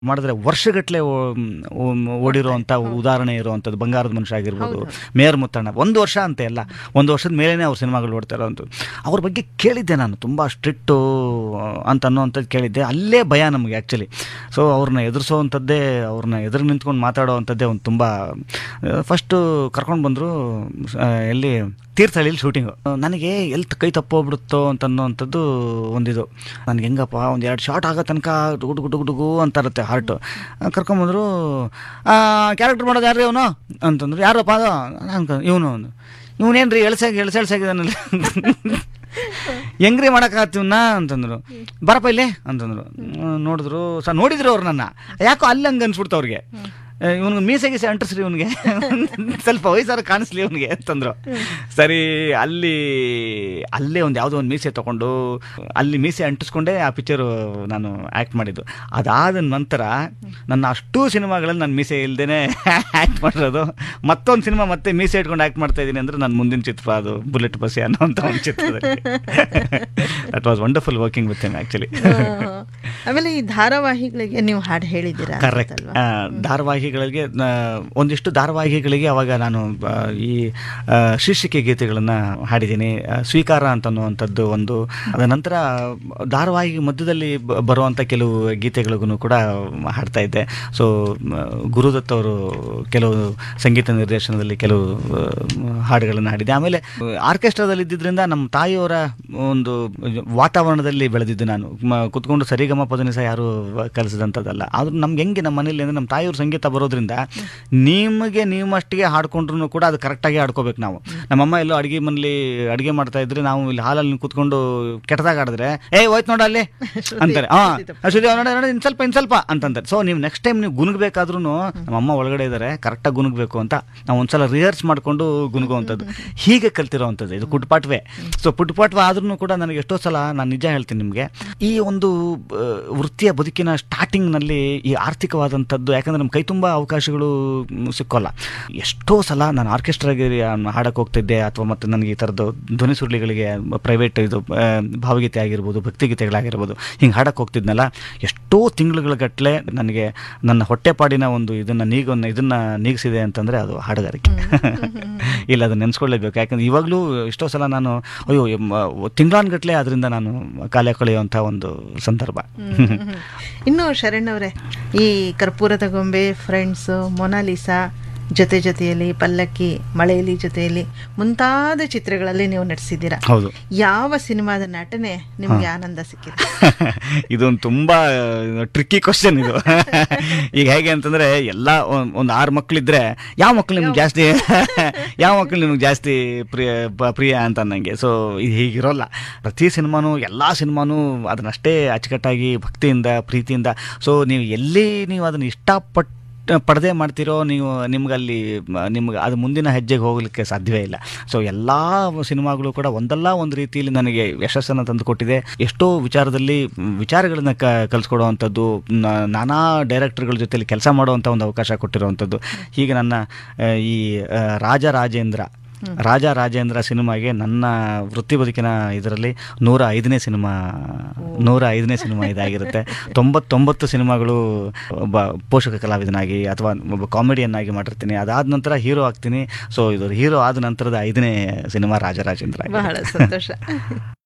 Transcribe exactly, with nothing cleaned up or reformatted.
ಮಾಡಿದ್ರೆ ವರ್ಷಗಟ್ಟಲೆ ಓಡಿರುವಂಥ ಉದಾಹರಣೆ ಇರುವಂಥದ್ದು ಬಂಗಾರದ ಮನುಷ್ಯ ಆಗಿರ್ಬೋದು, ಮೇಯರ್ ಮುತ್ತಣ್ಣ. ಒಂದು ವರ್ಷ ಅಂತೆ ಅಲ್ಲ, ಒಂದು ವರ್ಷದ ಮೇಲೇ ಅವ್ರ ಸಿನಿಮಾಗಳು ಓಡ್ತಾ ಇರೋವಂಥದ್ದು. ಅವ್ರ ಬಗ್ಗೆ ಕೇಳಿದ್ದೆ ನಾನು, ತುಂಬ ಸ್ಟ್ರಿಕ್ಟು ಅಂತ ಅನ್ನೋವಂಥದ್ದು ಕೇಳಿದ್ದೆ. ಅಲ್ಲೇ ಭಯ ನಮಗೆ ಆ್ಯಕ್ಚುಲಿ. ಸೊ ಅವ್ರನ್ನ ಎದುರಿಸೋವಂಥದ್ದೇ, ಅವ್ರನ್ನ ಎದುರು ನಿಂತ್ಕೊಂಡು ಮಾತಾಡೋವಂಥದ್ದೇ ಒಂದು ತುಂಬ. ಫಸ್ಟು ಕರ್ಕೊಂಡು ಬಂದರು ಎಲ್ಲಿ ತೀರ್ಥಹಳ್ಳಿಲಿ ಶೂಟಿಂಗು. ನನಗೆ ಎಲ್ಲಿ ಕೈ ತಪ್ಪೋಗ್ಬಿಡುತ್ತೋ ಅಂತ ಅನ್ನೋವಂಥದ್ದು ಒಂದಿದು. ನನಗೆ ಹೆಂಗಪ್ಪ ಒಂದು ಎರಡು ಶಾರ್ಟ್ ಆಗೋ ತನಕ ಗುಡು ಗುಡು ಗುಡುಗು ಅಂತ ಇರುತ್ತೆ ಹಾರ್ಟು. ಕರ್ಕೊಂಬಂದರು, ಕ್ಯಾರೆಕ್ಟರ್ ಮಾಡೋದು ಯಾರು ಇವನು ಅಂತಂದ್ರು. ಯಾರಪ್ಪ ಅದು ಅನ್ಕ ಇವನು ಒಂದು ಇವನೇನು ರೀ ಎಳ್ಸಾಗಿ ಎಳ್ಸೆಳ್ಸಾಗಿದ್ದಾನಲ್ಲಿ ಹೆಂಗ್ರಿ ಮಾಡೋಕ್ಕಾಗ್ತೀವನ್ನ ಅಂತಂದ್ರು. ಬರಪ್ಪ ಇಲ್ಲೇ ಅಂತಂದ್ರು. ನೋಡಿದ್ರು ಸ ನೋಡಿದ್ರು ಅವ್ರು ನನ್ನ, ಯಾಕೋ ಅಲ್ಲಿ ಹಂಗೆ ಅನ್ಸ್ಬಿಡ್ತು ಅವ್ರಿಗೆ. ಇವನಿಗೆ ಮೀಸೆ ಗೀಸೆ ಅಂಟಿಸ್ರಿ, ಇವನಿಗೆ ಸ್ವಲ್ಪ ವಯಸ್ಸಾರ ಕಾಣಿಸ್ಲಿ ಇವನಿಗೆ ಅಂತಂದ್ರು. ಸರಿ, ಅಲ್ಲಿ ಅಲ್ಲೇ ಒಂದು ಯಾವುದೋ ಒಂದು ಮೀಸೆ ತೊಗೊಂಡು ಅಲ್ಲಿ ಮೀಸೆ ಅಂಟಿಸ್ಕೊಂಡೇ ಆ ಪಿಕ್ಚರು ನಾನು ಆ್ಯಕ್ಟ್ ಮಾಡಿದ್ದು. ಅದಾದ ನಂತರ ನನ್ನ ಅಷ್ಟೂ ಸಿನಿಮಾಗಳಲ್ಲಿ ನಾನು ಮೀಸೆ ಇಲ್ಲದೇ ಆ್ಯಕ್ಟ್ ಮಾಡಿರೋದು. ಮತ್ತೊಂದು ಸಿನಿಮಾ ಮತ್ತೆ ಮೀಸೆ ಇಟ್ಕೊಂಡು ಆ್ಯಕ್ಟ್ ಮಾಡ್ತಾ ಇದ್ದೀನಿ ಅಂದರೆ ನನ್ನ ಮುಂದಿನ ಚಿತ್ರ ಅದು ಬುಲೆಟ್ ಬಸ್ಸಿ ಅನ್ನೋಂಥ ಒಂದು ಚಿತ್ರದಲ್ಲಿ. That was wonderful working with him actually. ಆಮೇಲೆ ಈ ಧಾರಾವಾಹಿಗಳಿಗೆ ನೀವು ಹಾಡು ಹೇಳಿದ್ದೀರಾ? ಕರೆಕ್ಟ್. ಧಾರಾವಾಹಿಗಳಿಗೆ ಒಂದಿಷ್ಟು ಧಾರಾವಾಹಿಗಳಿಗೆ ಅವಾಗ ನಾನು ಈ ಶೀರ್ಷಿಕೆ ಗೀತೆಗಳನ್ನು ಹಾಡಿದ್ದೀನಿ. ಸ್ವೀಕಾರ ಅಂತನ್ನುವಂಥದ್ದು ಒಂದು. ಅದ ನಂತರ ಧಾರಾವಾಹಿ ಮಧ್ಯದಲ್ಲಿ ಬರುವಂಥ ಕೆಲವು ಗೀತೆಗಳಿಗೂ ಕೂಡ ಹಾಡ್ತಾ ಇದ್ದೆ. ಸೊ ಗುರುದತ್ ಅವರು ಕೆಲವು ಸಂಗೀತ ನಿರ್ದೇಶನದಲ್ಲಿ ಕೆಲವು ಹಾಡುಗಳನ್ನು ಹಾಡಿದ್ದೆ. ಆಮೇಲೆ ಆರ್ಕೆಸ್ಟ್ರಾದಲ್ಲಿ ಇದ್ದಿದ್ದರಿಂದ ನಮ್ಮ ತಾಯಿಯವರ ಒಂದು ವಾತಾವರಣದಲ್ಲಿ ಬೆಳೆದಿದ್ದು ನಾನು. ಕುತ್ಕೊಂಡು ಸರಿಗಮ ಪದನಿಸ ಯಾರು ಕಲಿಸಿದಂಥದ್ದಲ್ಲ. ಆದ್ರೂ ನಮ್ಗೆ ಹೆಂಗೆ ನಮ್ಮ ಮನೇಲಿ ಅಂದರೆ ನಮ್ಮ ತಾಯಿಯವ್ರ ಸಂಗೀತ ಬರೋದ್ರಿಂದ ನಿಮಗೆ ನಿಮ್ಮಷ್ಟಿಗೆ ಹಾಡ್ಕೊಂಡ್ರು ಕೂಡ ಅದು ಕರೆಕ್ಟಾಗಿ ಹಾಡ್ಕೋಬೇಕು ನಾವು. ನಮ್ಮಮ್ಮ ಎಲ್ಲೋ ಅಡುಗೆ ಮನೇಲಿ ಅಡುಗೆ ಮಾಡ್ತಾ ಇದ್ರೆ ನಾವು ಇಲ್ಲಿ ಹಾಲಲ್ಲಿ ಕೂತ್ಕೊಂಡು ಕೆಟ್ಟದಾಗ ಆಡಿದ್ರೆ ಏಯ್ ಹೋಯ್ತು ನೋಡ ಅಲ್ಲಿ ಅಂತಾರೆ. ಹಾಂ ಅಶ್ವತಿ ನೋಡಿ ಇನ್ನು ಸ್ವಲ್ಪ ಇನ್ನು ಸ್ವಲ್ಪ ಅಂತಂತಾರೆ. ಸೊ ನೀವು ನೆಕ್ಸ್ಟ್ ಟೈಮ್ ನೀವು ಗುನುಗಬೇಕಾದ್ರೂ ನಮ್ಮಮ್ಮ ಒಳಗಡೆ ಇದ್ದಾರೆ, ಕರೆಕ್ಟಾಗಿ ಗುನುಗಬೇಕು ಅಂತ ನಾವು ಒಂದ್ಸಲ ರಿಹರ್ಸ್ ಮಾಡಿಕೊಂಡು ಗುನುಗುವಂಥದ್ದು. ಹೀಗೆ ಕಲ್ತಿರೋವಂಥದ್ದು ಇದು ಪುಟ್ಪಾಟ್ವೆ. ಸೊ ಪುಟ್ಪಾಟ್ವೆ ಆದ್ರೂ ಕೂಡ ನನಗೆ ಎಷ್ಟೋ ಸಲ ನಾನು ನಿಜ ಹೇಳ್ತೀನಿ ನಿಮಗೆ, ಈ ಒಂದು ವೃತ್ತಿಯ ಬದುಕಿನ ಸ್ಟಾರ್ಟಿಂಗ್ನಲ್ಲಿ ಈ ಆರ್ಥಿಕವಾದಂಥದ್ದು, ಯಾಕಂದರೆ ನಮ್ಮ ಕೈ ತುಂಬ ಅವಕಾಶಗಳು ಸಿಕ್ಕೋಲ್ಲ. ಎಷ್ಟೋ ಸಲ ನಾನು ಆರ್ಕೆಸ್ಟ್ರಾಗೆ ಹಾಡಕ್ಕೆ ಹೋಗ್ತಿದ್ದೆ, ಅಥವಾ ಮತ್ತು ನನಗೆ ಈ ಥರದ್ದು ಧ್ವನಿ ಸುರುಳಿಗಳಿಗೆ ಪ್ರೈವೇಟ್ ಇದು ಭಾವಗೀತೆ ಆಗಿರ್ಬೋದು, ಭಕ್ತಿಗೀತೆಗಳಾಗಿರ್ಬೋದು, ಹಿಂಗೆ ಹಾಡಕ್ಕೆ ಹೋಗ್ತಿದ್ನಲ್ಲ, ಎಷ್ಟೋ ತಿಂಗಳುಗಳ ಗಟ್ಟಲೆ ನನಗೆ ನನ್ನ ಹೊಟ್ಟೆಪಾಡಿನ ಒಂದು ಇದನ್ನು ನೀಗನ್ನು ಇದನ್ನು ನೀಗಿಸಿದೆ ಅಂತಂದರೆ ಅದು ಹಾಡುಗಾರಿಕೆ. ಇಲ್ಲ ಅದನ್ನು ನೆನೆಸ್ಕೊಳ್ಳೇಬೇಕು. ಯಾಕಂದರೆ ಇವಾಗಲೂ ಎಷ್ಟೋ ಸಲ ನಾನು ಅಯ್ಯೋ ತಿಂಗಳಾನ್ಗಟ್ಟಲೆ ಅದರಿಂದ ನಾನು ಕಾಲ ಕಳೆಯುವಂಥ ಒಂದು ಸಂದರ್ಭ. ಇನ್ನು ಶರಣ್ ಅವರೇ, ಈ ಕರ್ಪೂರದ ಗೊಂಬೆ, ಫ್ರೆಂಡ್ಸು, ಮೊನಾಲಿಸಾ, ಜೊತೆ ಜೊತೆಯಲ್ಲಿ, ಪಲ್ಲಕ್ಕಿ, ಮಳೆಯಲ್ಲಿ ಜೊತೆಯಲ್ಲಿ ಮುಂತಾದ ಚಿತ್ರಗಳಲ್ಲಿ ನೀವು ನಟಿಸಿದ್ದೀರಾ. ಹೌದು. ಯಾವ ಸಿನಿಮಾದ ನಟನೆ ನಿಮ್ಗೆ ಆನಂದ ಸಿಕ್ಕಿದೆ? ಇದೊಂದು ತುಂಬಾ ಟ್ರಿಕ್ಕಿ ಕ್ವಶನ್ ಇದು. ಈಗ ಹೇಗೆ ಅಂತಂದ್ರೆ, ಎಲ್ಲ ಒಂದು ಆರು ಮಕ್ಕಳಿದ್ರೆ ಯಾವ ಮಕ್ಕಳು ನಿಮ್ಗೆ ಜಾಸ್ತಿ ಯಾವ ಮಕ್ಕಳು ನಿಮ್ಗೆ ಜಾಸ್ತಿ ಪ್ರಿಯ ಪ್ರಿಯ ಅಂತ ಅನ್ನಂಗೆ. ಸೊ ಇದು ಹೀಗಿರೋಲ್ಲ. ಪ್ರತಿ ಸಿನಿಮಾನು, ಎಲ್ಲ ಸಿನಿಮಾನು ಅದನ್ನಷ್ಟೇ ಅಚ್ಚುಕಟ್ಟಾಗಿ ಭಕ್ತಿಯಿಂದ, ಪ್ರೀತಿಯಿಂದ, ಸೊ ನೀವು ಎಲ್ಲಿ ನೀವು ಅದನ್ನು ಇಷ್ಟಪಟ್ಟು ಪಡೆದೇ ಮಾಡ್ತಿರೋ ನೀವು, ನಿಮ್ಗಲ್ಲಿ ನಿಮ್ಗೆ ಅದು ಮುಂದಿನ ಹೆಜ್ಜೆಗೆ ಹೋಗಲಿಕ್ಕೆ ಸಾಧ್ಯವೇ ಇಲ್ಲ. ಸೊ ಎಲ್ಲ ಸಿನಿಮಾಗಳು ಕೂಡ ಒಂದಲ್ಲ ಒಂದು ರೀತಿಯಲ್ಲಿ ನನಗೆ ಯಶಸ್ಸನ್ನು ತಂದು ಕೊಟ್ಟಿದೆ. ಎಷ್ಟೋ ವಿಚಾರದಲ್ಲಿ ವಿಚಾರಗಳನ್ನ ಕ ಕಲಿಸ್ಕೊಡುವಂಥದ್ದು, ನಾನಾ ಡೈರೆಕ್ಟರ್ಗಳ ಜೊತೆಲಿ ಕೆಲಸ ಮಾಡುವಂಥ ಒಂದು ಅವಕಾಶ ಕೊಟ್ಟಿರುವಂಥದ್ದು. ಹೀಗೆ ನನ್ನ ಈ ರಾಜ ರಾಜೇಂದ್ರ ರಾಜ ರಾಜೇಂದ್ರ ಸಿನಿಮಾಗೆ ನನ್ನ ವೃತ್ತಿ ಬದುಕಿನ ಇದರಲ್ಲಿ ನೂರ ಐದನೇ ಸಿನಿಮಾ ನೂರ ಐದನೇ ಸಿನಿಮಾ ಇದಾಗಿರುತ್ತೆ. ತೊಂಬತ್ತೊಂಬತ್ತು ಸಿನಿಮಾಗಳು ಒಬ್ಬ ಪೋಷಕ ಕಲಾವಿದನಾಗಿ ಅಥವಾ ಒಬ್ಬ ಕಾಮಿಡಿಯನ್ ಆಗಿ ಮಾಡಿರ್ತೀನಿ. ಅದಾದ ನಂತರ ಹೀರೋ ಆಗ್ತೀನಿ. ಸೊ ಇದು ಹೀರೋ ಆದ ನಂತರದ ಐದನೇ ಸಿನಿಮಾ ರಾಜ ರಾಜೇಂದ್ರ. ಬಹಳ ಸಂತೋಷ.